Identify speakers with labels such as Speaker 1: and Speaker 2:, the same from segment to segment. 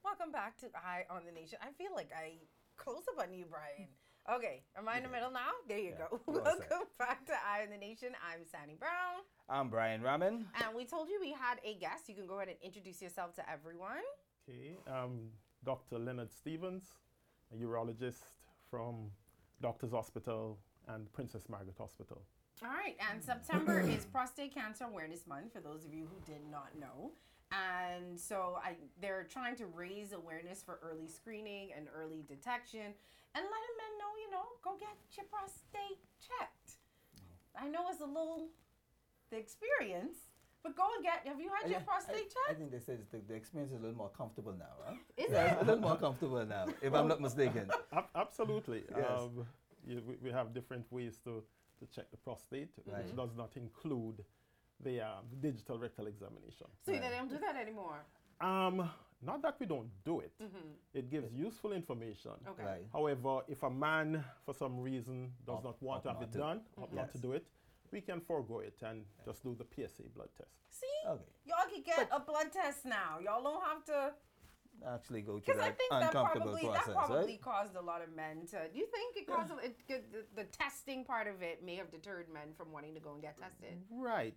Speaker 1: Welcome back to Eye on the Nation. I feel like I close up on you, Brian. Okay, am I in the middle now? There you go. Welcome back to Eye on the Nation. I'm Sandy Brown.
Speaker 2: I'm Brian Raman.
Speaker 1: And we told you we had a guest. You can go ahead and introduce yourself to everyone.
Speaker 3: Okay, I'm Dr. Leonard Stevens, a urologist from Doctors Hospital and Princess Margaret Hospital.
Speaker 1: All right, and September is Prostate Cancer Awareness Month, for those of you who did not know. And so they're trying to raise awareness for early screening and early detection and letting men know, go get your prostate checked. I know it's the experience, but go and have you had your prostate checked?
Speaker 2: I think they said the experience is a little more comfortable now, right?
Speaker 1: Is
Speaker 2: Yeah,
Speaker 1: it?
Speaker 2: it's a little more comfortable now, if I'm not mistaken.
Speaker 3: Absolutely.
Speaker 2: Yes.
Speaker 3: We have different ways to check the prostate, which does not include the digital rectal examination.
Speaker 1: So they don't do that anymore?
Speaker 3: Not that we don't do it. It gives useful information.
Speaker 1: Okay.
Speaker 2: Right.
Speaker 3: However, if a man, for some reason, does not want to have it done, opt not to do it, we can forego it and just do the PSA blood test.
Speaker 1: See?
Speaker 2: Okay.
Speaker 1: Y'all can get a blood test now. Y'all don't have to...
Speaker 2: Actually go through
Speaker 1: Because I
Speaker 2: that
Speaker 1: think that
Speaker 2: uncomfortable process,
Speaker 1: probably
Speaker 2: right?
Speaker 1: caused a lot of men to... Do you think it caused... the testing part of it may have deterred men from wanting to go and get tested?
Speaker 3: Right.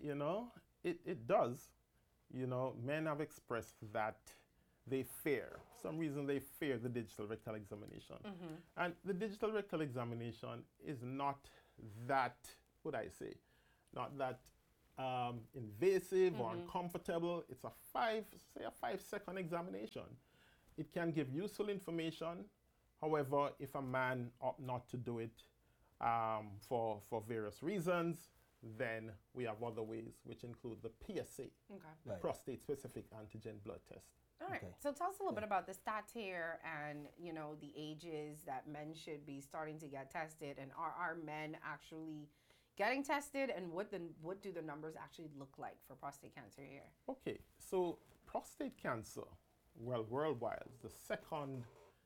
Speaker 3: It does. Men have expressed that they fear. For some reason they fear the digital rectal examination. And the digital rectal examination is not that, not that invasive or uncomfortable. It's a 5-second examination. It can give useful information. However, if a man opt not to do it for various reasons, then we have other ways, which include the PSA,
Speaker 1: Okay.
Speaker 2: Right.
Speaker 3: prostate-specific antigen blood test.
Speaker 1: All right.
Speaker 2: Okay.
Speaker 1: So tell us a little bit about the stats here and, the ages that men should be starting to get tested. And are our men actually getting tested? And what do the numbers actually look like for prostate cancer here?
Speaker 3: Okay, so prostate cancer, worldwide, is the second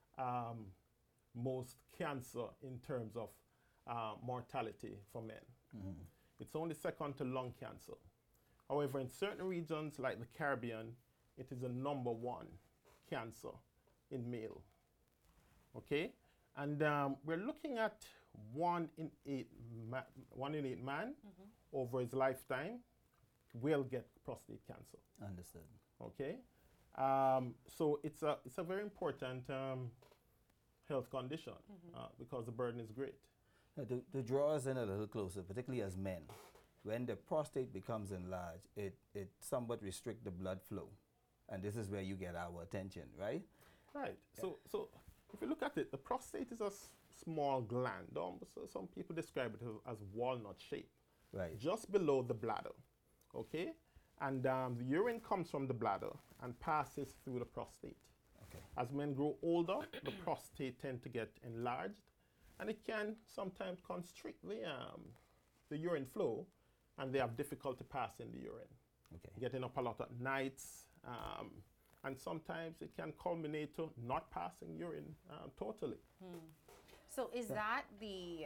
Speaker 3: most cancer in terms of mortality for men. It's only second to lung cancer. However, in certain regions like the Caribbean, it is the number one cancer in male. Okay, and we're looking at 1 in 8 man over his lifetime will get prostate cancer.
Speaker 2: Understood.
Speaker 3: Okay, so it's a very important health condition because the burden is great.
Speaker 2: Now, to draw us in a little closer, particularly as men, when the prostate becomes enlarged, it somewhat restricts the blood flow. And this is where you get our attention, right?
Speaker 3: Right. So if you look at it, the prostate is a small gland. So some people describe it as walnut shape.
Speaker 2: Right.
Speaker 3: Just below the bladder. Okay? And the urine comes from the bladder and passes through the prostate.
Speaker 2: Okay.
Speaker 3: As men grow older, the prostate tend to get enlarged, and it can sometimes constrict the urine flow, and they have difficulty passing the urine.
Speaker 2: Okay.
Speaker 3: Getting up a lot at nights, and sometimes it can culminate to not passing urine totally.
Speaker 1: So is that the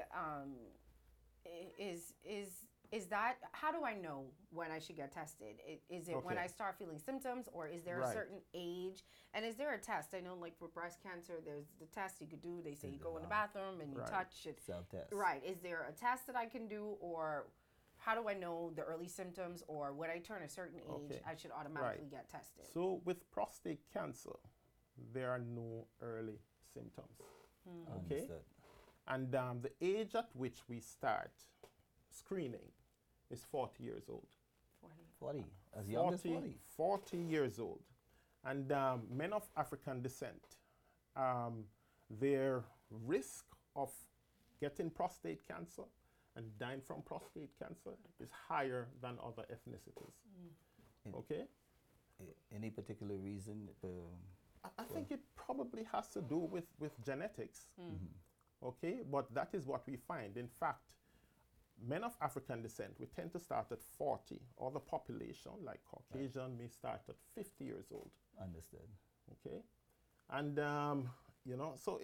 Speaker 1: is that, how do I know when I should get tested? Is it when
Speaker 3: Okay.
Speaker 1: I start feeling symptoms, or is there a
Speaker 3: Right.
Speaker 1: certain age? And is there a test? I know, like for breast cancer, there's the test you could do. They say you go in the bathroom and you
Speaker 3: Right.
Speaker 1: touch it.
Speaker 2: Self-test.
Speaker 1: Right. Is there a test that I can do, or how do I know the early symptoms, or when I turn a certain age,
Speaker 3: Okay.
Speaker 1: I should automatically
Speaker 3: Right.
Speaker 1: get tested?
Speaker 3: So with prostate cancer, there are no early symptoms. Okay?
Speaker 2: Understood.
Speaker 3: And the age at which we start screening is 40 years old.
Speaker 2: 40, as young as 40.
Speaker 3: 40 years old. And men of African descent, their risk of getting prostate cancer and dying from prostate cancer is higher than other ethnicities. Okay?
Speaker 2: Any particular reason?
Speaker 3: I think it probably has to do with genetics. Okay? But that is what we find. In fact, men of African descent, we tend to start at 40, or the population, like Caucasian, may start at 50 years old.
Speaker 2: Understood.
Speaker 3: Okay, and so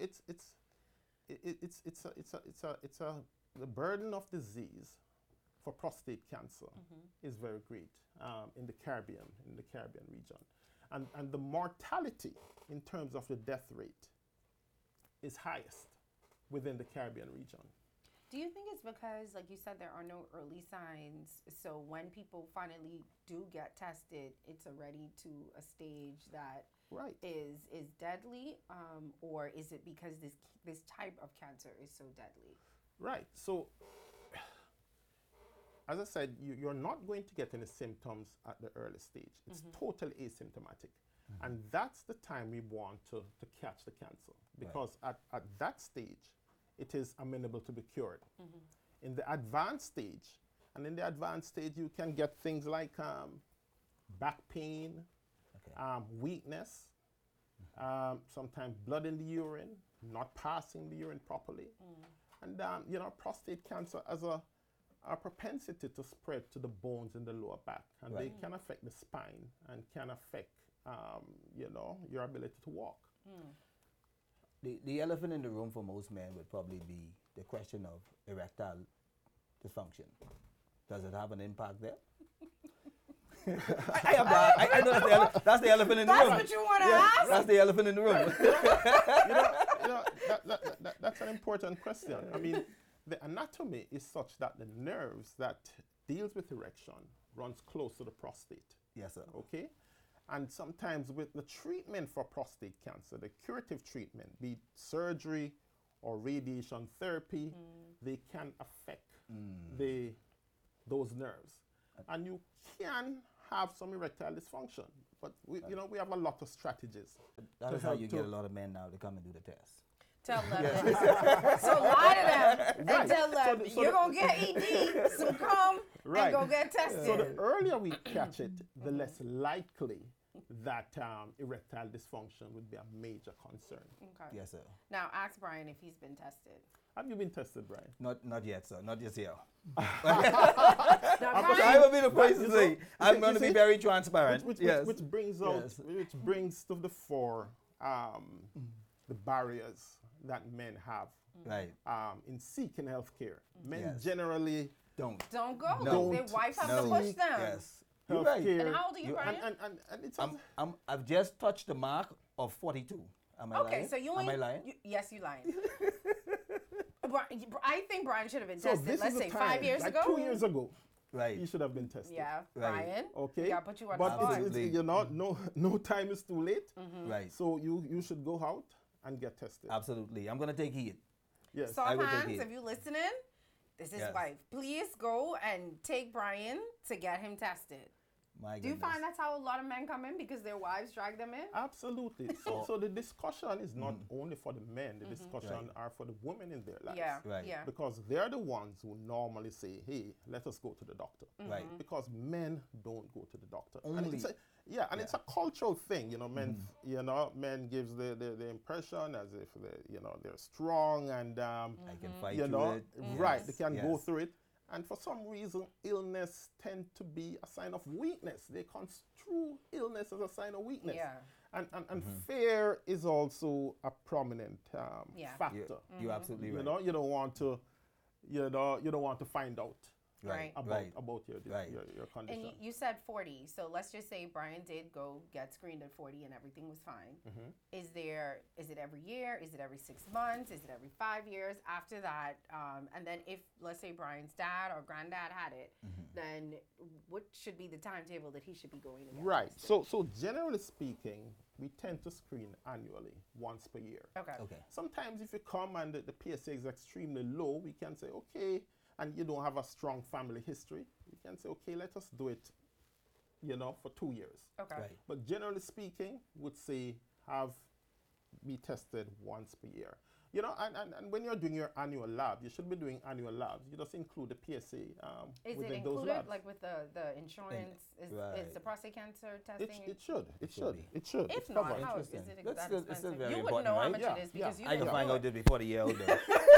Speaker 3: the burden of disease for prostate cancer is very great in the Caribbean region, And the mortality in terms of the death rate is highest within the Caribbean region.
Speaker 1: Do you think it's because, like you said, there are no early signs? So when people finally do get tested, it's already to a stage that
Speaker 3: Right.
Speaker 1: is deadly, or is it because this type of cancer is so deadly?
Speaker 3: Right. So, as I said, you're not going to get any symptoms at the early stage. It's totally asymptomatic. And that's the time we want to catch the cancer. Because at that stage, it is amenable to be cured. In the advanced stage, you can get things like back pain, weakness, sometimes blood in the urine, not passing the urine properly. And, prostate cancer has a propensity to spread to the bones in the lower back. And they can affect the spine and can affect, your ability to walk.
Speaker 2: The elephant in the room for most men would probably be the question of erectile dysfunction. Does it have an impact there? I know that's the elephant in the room.
Speaker 1: That's what you want to ask?
Speaker 2: That's the elephant in the room.
Speaker 3: That's an important question. I mean, the anatomy is such that the nerves that deals with erection runs close to the prostate.
Speaker 2: Yes, sir.
Speaker 3: Okay? And sometimes with the treatment for prostate cancer, the curative treatment, be it surgery or radiation therapy, they can affect those nerves. And you can have some erectile dysfunction, but we have a lot of strategies.
Speaker 2: That is how you get a lot of men now to come and do the test.
Speaker 1: Tell them that. So lie to them
Speaker 3: Right.
Speaker 1: and tell them
Speaker 3: So
Speaker 1: you're going to get ED, so come and go get tested.
Speaker 3: So the earlier we catch it, the less likely that erectile dysfunction would be a major concern.
Speaker 1: Okay.
Speaker 2: Yes, sir.
Speaker 1: Now ask Brian if he's been tested.
Speaker 3: Have you been tested, Brian?
Speaker 2: Not yet, sir. Not just here.
Speaker 1: Now,
Speaker 2: I will be the first to say I'm going to be very transparent.
Speaker 3: Which
Speaker 2: Yes.
Speaker 3: brings to the fore the barriers that men have
Speaker 2: Right.
Speaker 3: in seeking health care. Men
Speaker 2: Yes.
Speaker 3: generally
Speaker 1: Don't go.
Speaker 2: No.
Speaker 1: Their wife has
Speaker 2: No.
Speaker 1: to push them.
Speaker 2: Yes. You're
Speaker 3: health
Speaker 2: right.
Speaker 3: care.
Speaker 1: And how old are you, Brian?
Speaker 3: And it's
Speaker 2: I've just touched the mark of 42. Am I lying?
Speaker 1: Okay, so you
Speaker 2: Am
Speaker 1: ain't.
Speaker 2: I lying?
Speaker 1: Yes, you lying. I think Brian should have been
Speaker 3: so
Speaker 1: tested.
Speaker 3: this
Speaker 1: Let's
Speaker 3: is
Speaker 1: say
Speaker 3: the time,
Speaker 1: 5 years
Speaker 3: like
Speaker 1: ago.
Speaker 3: 2 years ago,
Speaker 2: Right.
Speaker 3: he should have been tested.
Speaker 1: Yeah,
Speaker 2: Right.
Speaker 1: Brian.
Speaker 3: Okay.
Speaker 1: We gotta put you on
Speaker 3: But
Speaker 1: the spot.
Speaker 2: Absolutely.
Speaker 3: no time is too late.
Speaker 2: Right.
Speaker 3: So you should go out and get tested.
Speaker 2: Absolutely. I'm going to take heed.
Speaker 3: Yes.
Speaker 2: I
Speaker 1: Soft
Speaker 2: will take
Speaker 1: hands,
Speaker 2: it.
Speaker 1: if you listening, this is
Speaker 2: Yes.
Speaker 1: wife. Please go and take Brian to get him tested.
Speaker 2: My
Speaker 1: Do you
Speaker 2: goodness.
Speaker 1: find that's how a lot of men come in because their wives drag them in?
Speaker 3: Absolutely. So the discussion is not only for the men. The discussion are for the women in their lives.
Speaker 1: Yeah,
Speaker 2: Right.
Speaker 1: yeah.
Speaker 3: Because they're the ones who normally say, "Hey, let us go to the doctor."
Speaker 2: Right.
Speaker 3: Because men don't go to the doctor. And
Speaker 2: Only-
Speaker 3: it's it's a cultural thing. Men gives the impression as if they're strong and
Speaker 2: I can fight
Speaker 3: you know,
Speaker 2: it.
Speaker 3: right? They can go
Speaker 2: Yes.
Speaker 3: through it. And for some reason, illness tend to be a sign of weakness. They construe illness as a sign of weakness.
Speaker 1: Yeah.
Speaker 3: And fear is also a prominent
Speaker 1: Yeah.
Speaker 3: factor.
Speaker 2: You're absolutely right.
Speaker 3: You don't want to, you don't want to find out
Speaker 1: Right.
Speaker 3: about your
Speaker 1: And
Speaker 3: condition.
Speaker 1: you said 40. So let's just say Brian did go get screened at 40 and everything was fine. Is it every year? Is it every 6 months? Is it every 5 years? After that, and then if, let's say, Brian's dad or granddad had it, then what should be the timetable that he should be going to get
Speaker 3: Right.
Speaker 1: tested?
Speaker 3: So generally speaking, we tend to screen annually, once per year.
Speaker 1: Okay.
Speaker 2: Okay.
Speaker 3: Sometimes if you come and the PSA is extremely low, we can say, okay, and you don't have a strong family history, we can say, okay, let us do it, for 2 years.
Speaker 1: Okay.
Speaker 2: Right.
Speaker 3: But generally speaking, would say be tested once per year. And when you're doing your annual lab, you should be doing annual labs. You just include the PSA
Speaker 1: Is it
Speaker 3: within those
Speaker 1: included,
Speaker 3: labs.
Speaker 1: like with the insurance? Is
Speaker 2: Right.
Speaker 1: the prostate cancer testing?
Speaker 3: It should.
Speaker 2: should
Speaker 3: It should.
Speaker 1: If
Speaker 3: It's
Speaker 1: not,
Speaker 3: covered.
Speaker 1: how is
Speaker 2: Interesting.
Speaker 1: it
Speaker 2: That's
Speaker 1: that
Speaker 2: still- it's still
Speaker 1: expensive?
Speaker 2: very
Speaker 1: You wouldn't know how much
Speaker 2: important,
Speaker 3: right?
Speaker 1: it is
Speaker 3: Yeah,
Speaker 1: because
Speaker 3: yeah.
Speaker 1: you
Speaker 2: I can
Speaker 1: didn't
Speaker 2: find
Speaker 1: know
Speaker 2: out this before the year out though.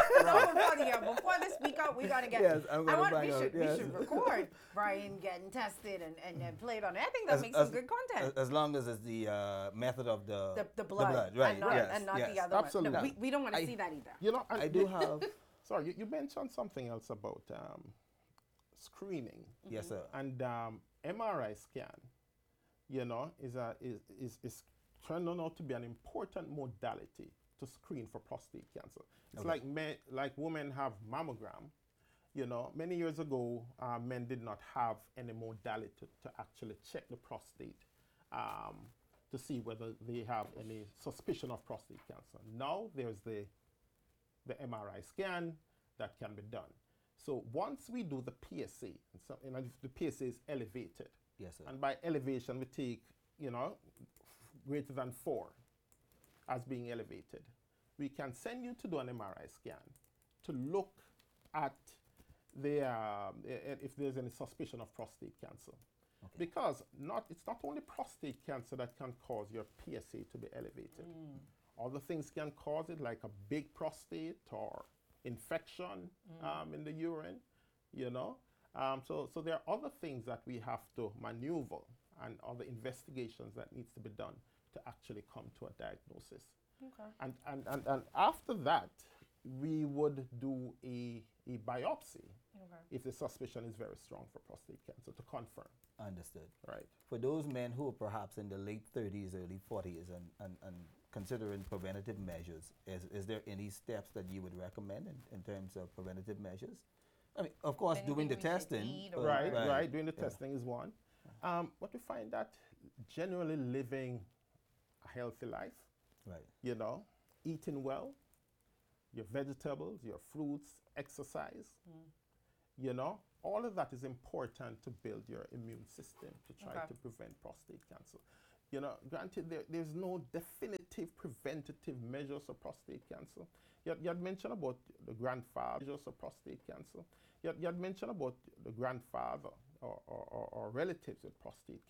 Speaker 1: Before this week out, we gotta get.
Speaker 2: Yes, I'm gonna find
Speaker 1: we
Speaker 2: out,
Speaker 1: should
Speaker 2: yes.
Speaker 1: we should record Brian getting tested and play it on it. I think that makes some good content.
Speaker 2: As long as it's the method of
Speaker 1: The blood,
Speaker 2: right?
Speaker 1: and not,
Speaker 2: Yes,
Speaker 1: and not
Speaker 2: yes.
Speaker 1: the other
Speaker 3: Absolutely.
Speaker 1: one. No, we don't want to
Speaker 2: I-
Speaker 1: see that either.
Speaker 3: And
Speaker 2: I do have.
Speaker 3: Sorry, you mentioned something else about screening
Speaker 2: Yes, sir.
Speaker 3: and MRI scan. you know, is turning out to be an important modality to screen for prostate cancer. It's
Speaker 2: Okay.
Speaker 3: like like women have mammogram. You know, many years ago, men did not have any modality to actually check the prostate to see whether they have any suspicion of prostate cancer. Now there's the MRI scan that can be done. So once we do the PSA, and so, you know, if the PSA is elevated,
Speaker 2: Yes, sir.
Speaker 3: and by elevation we take, you know, greater than 4 as being elevated, we can send you to do an MRI scan to look at if there's any suspicion of prostate cancer.
Speaker 2: Okay.
Speaker 3: Because it's not only prostate cancer that can cause your PSA to be elevated. Other things can cause it, like a big prostate or infection in the urine, you know. So there are other things that we have to maneuver and other investigations that needs to be done to actually come to a diagnosis.
Speaker 1: Okay.
Speaker 3: And after that, we would do a biopsy
Speaker 1: Okay.
Speaker 3: if the suspicion is very strong for prostate cancer to confirm,
Speaker 2: Understood.
Speaker 3: right?
Speaker 2: For those men who are perhaps in the late 30s, early 40s, and considering preventative measures, is there any steps that you would recommend in terms of preventative measures? I mean, of course,
Speaker 1: Anything
Speaker 2: doing the
Speaker 1: we should
Speaker 2: testing.
Speaker 1: eat
Speaker 2: but-
Speaker 1: or-
Speaker 3: Right. Doing the
Speaker 2: yeah.
Speaker 3: testing is one. But we find that generally living a healthy life,
Speaker 2: Right.
Speaker 3: you know, eating well, your vegetables, your fruits, exercise, you know, all of that is important to build your immune system to try
Speaker 1: Okay.
Speaker 3: to prevent prostate cancer. You know, granted, there's no definitive preventative measures of prostate cancer. You had mentioned about the grandfather measures of prostate cancer. You had mentioned about the grandfather or relatives with prostate